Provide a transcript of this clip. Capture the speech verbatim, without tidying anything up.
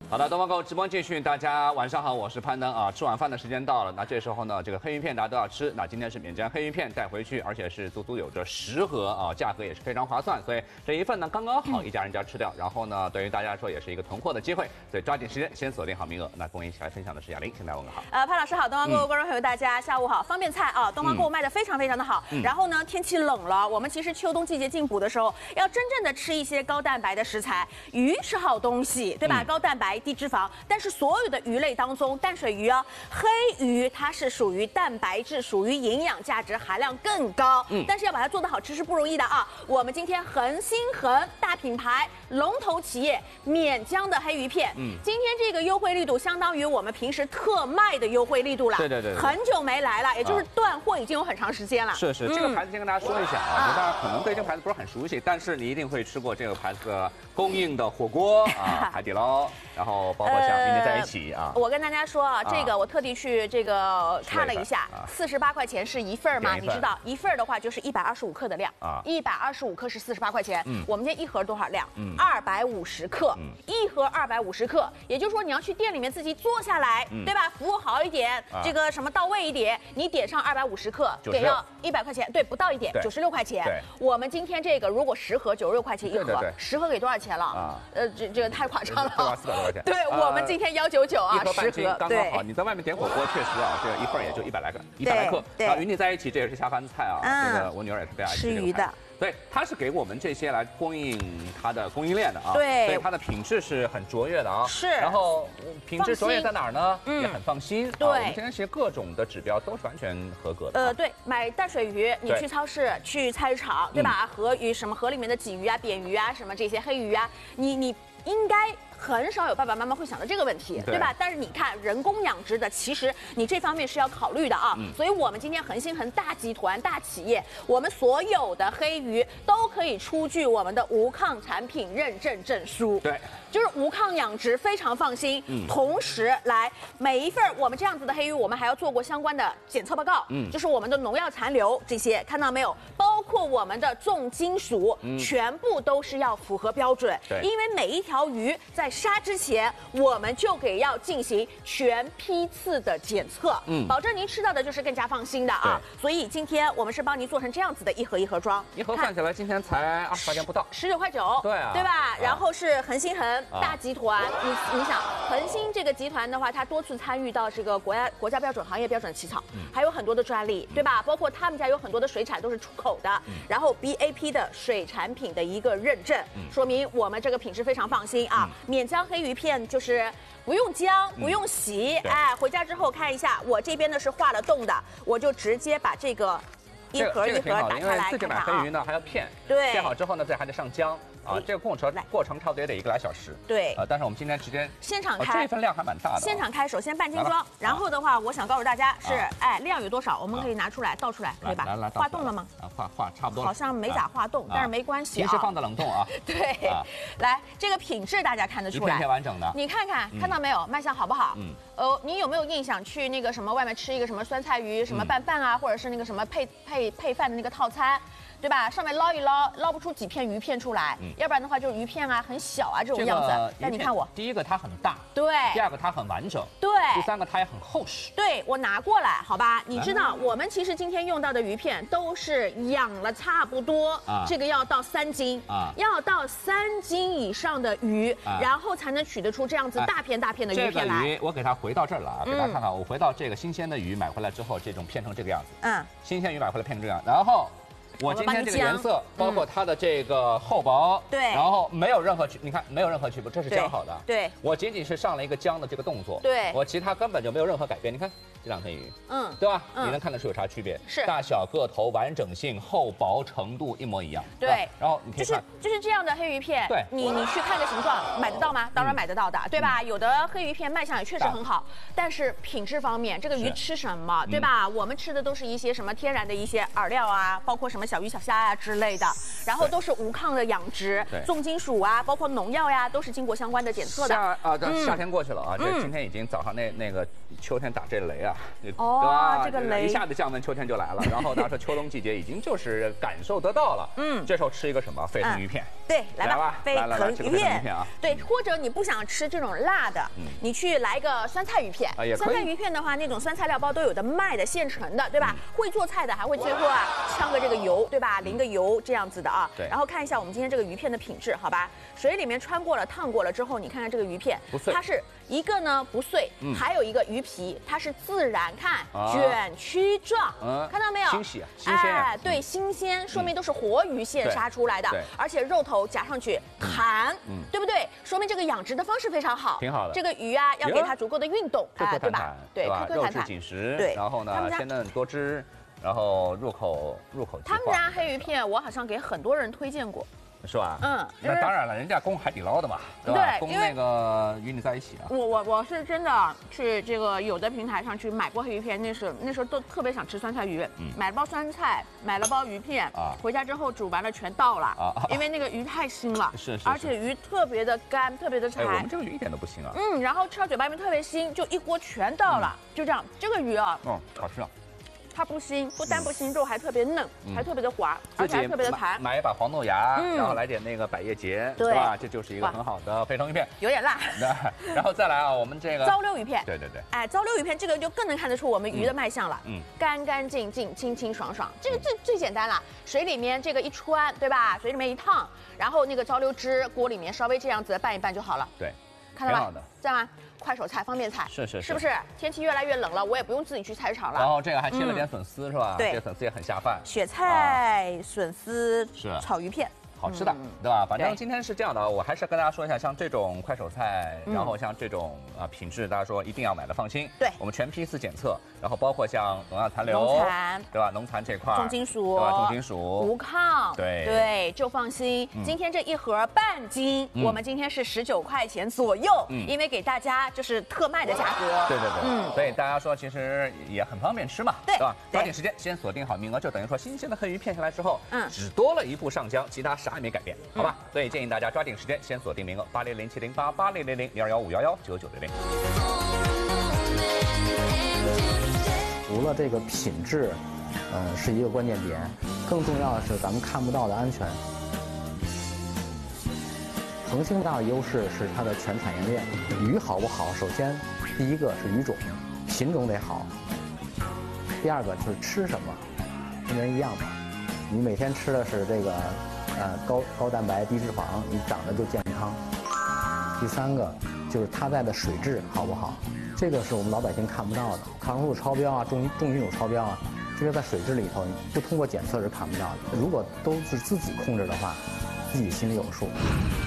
好的，东方购直播继续，大家晚上好，我是潘登啊。吃晚饭的时间到了，那这时候呢，这个黑鱼片大家都要吃。那今天是免浆黑鱼片带回去，而且是足足有着十盒啊，价格也是非常划算，所以这一份呢刚刚好一家人家吃掉。然后呢，对于大家来说也是一个囤货的机会，所以抓紧时间先锁定好名额。那跟我一起来分享的是雅玲，先来问个好。 呃，潘老师好，东方购观众朋友大家下午好，方便菜啊，东方购卖的非常非常的好。 嗯、 然后呢，天气冷了，我们其实秋冬季节进补的时候，要真正的吃一些高蛋白的食材，鱼是好东西，对吧？嗯、高蛋白低脂肪，但是所有的鱼类当中，淡水鱼啊，黑鱼它是属于蛋白质，属于营养价值含量更高。嗯，但是要把它做得好吃是不容易的啊。我们今天恒星恒大品牌龙头企业免浆的黑鱼片，嗯，今天这个优惠力度相当于我们平时特卖的优惠力度了。 对对 对, 对， 很久没来了，也就是断货已经有很长时间了。 是是，这个牌子先跟大家说一下啊，大家可能对这个牌子不是很熟悉，但是你一定会吃过这个牌子的供应的火锅啊，海底捞，然后包括像与你在一起啊。 我跟大家说啊，这个我特地去这个看了一下，四十八块钱是一份嘛？你知道一份的话就是一百二十五克的量啊，一百二十五克是四十八块钱。嗯，我们今天一盒多少量？嗯，二百五十克，一盒二百五十克，也就是说你要去店里面自己做下来，对吧？服务好一点，这个什么到位一点，你点上二百五十克，给要一百块钱，对，不到一点，九十六块钱。我们今天这个如果十盒九十六块钱一盒，十盒给多少钱了？啊，呃，这这个太夸张了， 对吧？四百多块钱。 对我们今天幺九九啊，十盒刚刚好。你在外面点火锅，确实啊，这一份也就一百来个，一百来克。啊，与你在一起，这也是下饭菜啊。这个我女儿也特别爱吃鱼的。 对，它是给我们这些来供应它的供应链的啊。 对， 所以它的品质是很卓越的啊。 是。 然后品质卓越在哪儿呢？ 嗯， 也很放心。 对， 我们今天其实各种的指标都是完全合格的。 呃，对，买淡水鱼，你去超市、去菜市场，对吧？河鱼什么河里面的鲫鱼啊、扁鱼啊，什么这些黑鱼啊，你你应该。很少有爸爸妈妈会想到这个问题， 对, 对吧？但是你看人工养殖的，其实你这方面是要考虑的啊。嗯、所以我们今天恒星恒大集团大企业，我们所有的黑鱼都可以出具我们的无抗产品认证证书。 对， 就是无抗养殖，非常放心。嗯，同时来每一份我们这样子的黑鱼，我们还要做过相关的检测报告。嗯，就是我们的农药残留这些，看到没有？包括我们的重金属，嗯、全部都是要符合标准。 对， 因为每一条鱼在杀之前，我们就给要进行全批次的检测，嗯，保证您吃到的就是更加放心的啊。所以今天我们是帮您做成这样子的一盒一盒装， 一盒算起来今天才二十块钱不到， 十九块九， 对啊， 对吧？然后是恒星恒大集团，你你想恒星这个集团的话，它多次参与到这个国家国家标准、行业标准起草，还有很多的专利，对吧？包括他们家有很多的水产都是出口的，然后 B A P 的水产品的一个认证，说明我们这个品质非常放心啊。免浆黑鱼片就是不用姜，不用洗，嗯、哎，回家之后看一下，我这边呢是化了冻的，我就直接把这个一盒一盒打开来看看啊。 自己买黑鱼呢还要片， 对， 片好之后呢，再还得上浆。啊，这个过程过程差不多也得一个来小时。 对， 呃，但是我们今天直接现场开， 这份量还蛮大的。 现场开，首先半斤装，然后的话，我想告诉大家是，哎，量有多少，我们可以拿出来倒出来，可以吧？ 来来， 化冻了吗？ 啊，化化差不多。 好像没咋化冻，但是没关系啊。 平时放的冷冻啊。 对，来这个品质大家看得出来， 一片完整的。 你看看，看到没有？卖相好不好？嗯。呃，你有没有印象去那个什么外面吃一个什么酸菜鱼什么拌饭啊，或者是那个什么配配配饭的那个套餐？对吧？上面捞一捞，捞不出几片鱼片出来，嗯、要不然的话就是鱼片啊很小啊这种样子。但你看我， 第一个它很大， 对； 第二个它很完整， 对； 第三个它也很厚实。 对，我拿过来，好吧？你知道我们其实今天用到的鱼片都是养了差不多，啊、这个要到三斤，啊、要到三斤以上的鱼，啊、然后才能取得出这样子大片大片的鱼片来。 这个鱼我给它回到这儿了啊，给大家看看，我回到这个新鲜的鱼买回来之后，这种片成这个样子。嗯，新鲜鱼买回来片成这样，然后。我今天这个颜色，包括它的这个厚薄， 对， 然后没有任何区，你看没有任何区别，这是浆好的， 对， 我仅仅是上了一个浆的这个动作， 对， 我其他根本就没有任何改变。你看这两片鱼，嗯，对吧？你能看得出有啥区别？ 是大小、个头、完整性、厚薄程度一模一样， 对。 然后你可以看，就是就是这样的黑鱼片， 对， 你你去看个形状，买得到吗？当然买得到的，对吧？有的黑鱼片卖相也确实很好，但是品质方面，这个鱼吃什么，对吧？我们吃的都是一些什么天然的一些饵料啊，包括什么小鱼小虾呀、啊、之类的，然后都是无抗的养殖，重金属啊，包括农药呀，都是经过相关的检测的。 夏啊， 嗯、 夏天过去了啊，这今天已经早上那那个秋天打这雷啊， 哦， 对吧？ 这个雷一下子降温，秋天就来了。然后到时候秋冬季节已经就是感受得到了。嗯，这时候吃一个什么沸腾鱼片？ 嗯、对，来吧，沸腾鱼片啊。对，或者你不想吃这种辣的，嗯、你去来一个酸菜鱼片。 啊，也可以。 酸菜鱼片的话，那种酸菜料包都有的卖的，现成的，对吧？嗯、会做菜的还会最后啊呛个这个油，对吧？淋个油这样子的啊。 对。 然后看一下我们今天这个鱼片的品质，好吧？水里面穿过了、烫过了之后，你看看这个鱼片， 不碎。 它是一个呢不碎，嗯、还有一个鱼皮，它是自然看、啊、卷曲状，嗯、看到没有？ 新鲜，新鲜。 哎，对，新鲜，说明都是活鱼现杀出来的， 对。 而且肉头夹上去弹，嗯，对不对？说明这个养殖的方式非常好， 挺好的。 这个鱼啊，要给它足够的运动， 哎， 对吧？对， 颗颗弹弹，肉质紧实， 对。 然后呢，鲜嫩多汁，然后入口入口即化。 他们家黑鱼片，我好像给很多人推荐过。 是吧？ 嗯， 那当然了，人家供海底捞的嘛，对吧？供那个与你在一起啊。 我我我是真的去这个有的平台上去买过黑鱼片，那时那时候都特别想吃酸菜鱼，嗯、买了包酸菜，买了包鱼片，啊，回家之后煮完了全倒了，啊，因为那个鱼太腥了， 是是， 而且鱼特别的干，特别的柴。 哎，我们这个鱼一点都不腥啊。 嗯，然后吃到嘴巴里面特别腥，就一锅全倒了，嗯、就这样。这个鱼啊， 嗯，好吃啊。 它不腥，不但不腥，肉还特别嫩，嗯、还特别的滑，而且还特别的弹。 买一把黄豆芽，嗯、然后来点那个百叶结，是吧？这就是一个很好的沸腾鱼片。 有点辣。 然后再来啊，我们这个糟溜鱼片。 对对对。 哎，糟溜鱼片这个就更能看得出我们鱼的卖相了。嗯。干干净净、清清爽爽，这个最最简单了。水里面这个一穿，对吧？水里面一烫，然后那个糟溜汁锅里面稍微这样子拌一拌就好了。 对。 看到吧？ 挺好的。 这样吗？快手菜、方便菜， 是是是， 是不是？天气越来越冷了，我也不用自己去菜市场了。 然后这个还切了点粉丝， 嗯、 是吧？ 对， 这粉丝也很下饭。 雪菜、啊、笋丝是炒鱼片。 好吃的，嗯、对吧？反正今天是这样的，我还是跟大家说一下，像这种快手菜，嗯、然后像这种啊、呃、品质，大家说一定要买的放心。 对， 我们全批次检测，然后包括像农药残留、 农残， 对吧？农残这块， 重金属， 对吧？重金属， 无抗， 对对，就放心。嗯、今天这一盒半斤，嗯、我们今天是十九块钱左右，嗯、因为给大家就是特卖的价格。 对对对，嗯，所以大家说其实也很方便吃嘛， 对， 对吧？抓紧时间先锁定好名额，就等于说新鲜的黑鱼片下来之后，嗯，只多了一步上浆，其他啥也没改变，好吧？所以建议大家抓紧时间，先锁定名额八零零七零八八零零零零二幺五幺幺九九零零。 除了这个品质，呃，是一个关键点，更重要的是咱们看不到的安全。恒星大的优势是它的全产业链，鱼好不好？首先，第一个是鱼种，品种得好；第二个就是吃什么，跟人一样嘛。你每天吃的是这个。呃，高高蛋白、低脂肪，你长得就健康。第三个就是它在的水质好不好，这个是我们老百姓看不到的，抗生素超标啊，重重金属超标啊，这个在水质里头不通过检测是看不到的。如果都是自己控制的话，自己心里有数。